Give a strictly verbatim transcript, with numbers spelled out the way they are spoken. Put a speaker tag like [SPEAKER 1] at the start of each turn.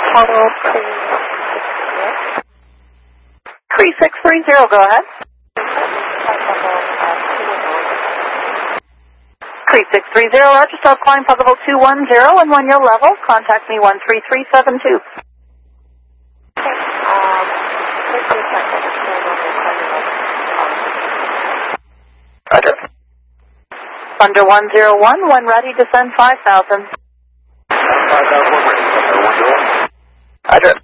[SPEAKER 1] Total three six three zero, go ahead. three six three zero, Roger, stop calling Puck level two one zero, and when you're level, contact me one three three seven two. Roger. Thunder one zero one, when ready, descend five thousand. five thousand, Roger.